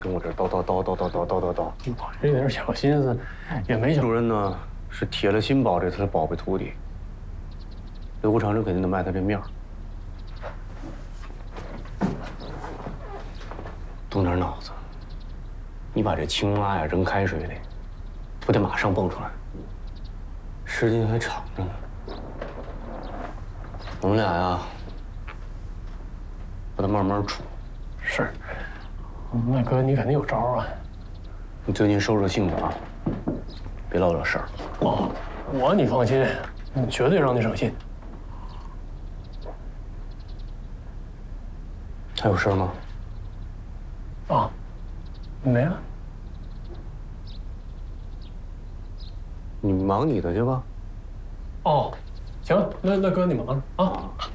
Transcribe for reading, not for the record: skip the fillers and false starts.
跟我这叨叨。 我这点小心思也没想。 主任呢是铁了心保这他的宝贝徒弟，刘长生肯定得卖他这面儿。动点脑子，你把这青蛙呀扔开水里，不得马上蹦出来？时间还长着呢。我们俩呀，把它慢慢处。 是，那哥你肯定有招啊。 你最近收拾性子啊，别老惹事儿。 哦，你放心，绝对让你省心。 还有事儿吗？ 没了。 你忙你的去吧。 哦，行，那哥你忙着啊。